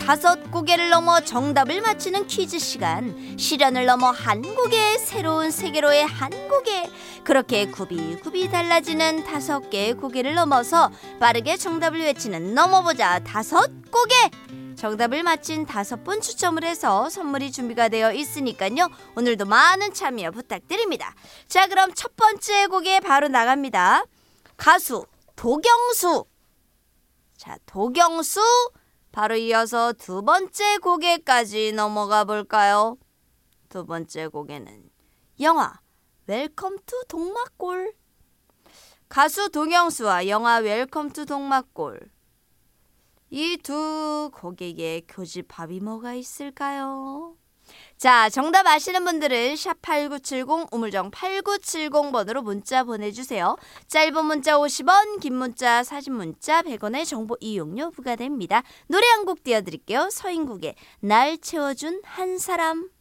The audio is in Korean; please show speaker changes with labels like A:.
A: 5고개를 넘어 정답을 맞히는 퀴즈 시간. 시련을 넘어 한국의 새로운 세계로의 한국에. 그렇게 굽이 달라지는 5개의 고개를 넘어서 빠르게 정답을 외치는 넘어보자 5고개. 정답을 맞힌 5분 추첨을 해서 선물이 준비가 되어 있으니까요. 오늘도 많은 참여 부탁드립니다. 자, 그럼 첫 번째 고개 바로 나갑니다. 가수 도경수. 자, 도경수. 바로 이어서 두 번째 고개까지 넘어가 볼까요? 두 번째 고개는 영화 웰컴 투 동막골. 가수 도경수와 영화 웰컴 투 동막골. 이 두 고개의 교집합이 뭐가 있을까요? 자, 정답 아시는 분들은 샵8970 우물정 8970번으로 문자 보내주세요. 짧은 문자 50원, 긴 문자 사진 문자 100원의 정보 이용료 부과됩니다. 노래 한 곡 띄워드릴게요. 서인국의 날 채워준 한 사람.